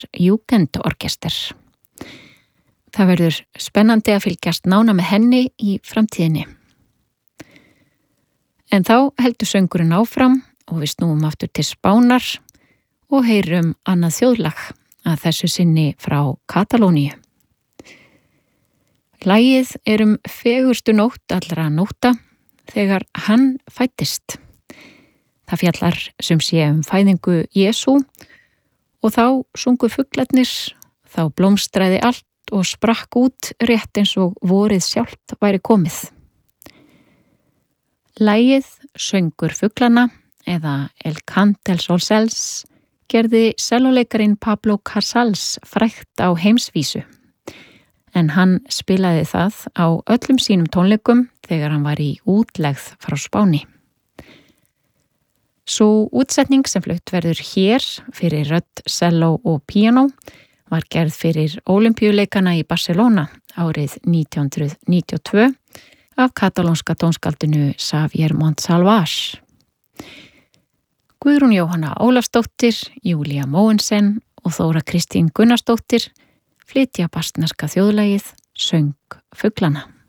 Jugendorkester. Það verður spennandi að fylgjast nána með henni í framtíðinni. En þá heldur söngurinn áfram og við snúum aftur til Spánar og heyrum annað þjóðlag, að þessu sinni frá Katalóníu. Lagið fegurstu nótt allra nótta þegar hann fæddist. Það fjallar sem sé fæðingu Jesú og þá sungu fuglarnir, þá blómstraði allt og sprakk út rétt eins og vorið sjálft væri komið. Lagið Söngur fuglana eða El Cant del Sol Sels gerði sellóleikarin Pablo Casals frægt á heimsvísu, en hann spilaði það á öllum sínum tónleikum þegar hann var í útlegð frá Spáni. Sú útsetning sem flutt verður hér fyrir rödd, selló og píanó var gerð fyrir Ólympíuleikana í Barcelona árið 1992 af katalónska tónskaldinu Xavier Montsalvage. Guðrún Jóhanna Ólafsdóttir, Júlía Móensen og Þóra Kristín Gunnarsdóttir flytja baskneska þjóðlagið Söng fuglana.